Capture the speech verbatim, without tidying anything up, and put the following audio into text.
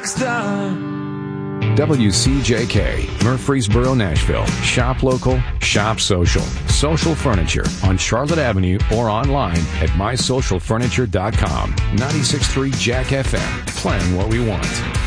next time. W C J K, Murfreesboro, Nashville. Shop local, shop social. Social Furniture on Charlotte Avenue or online at my social furniture dot com. ninety-six point three Jack F M, playing what we want.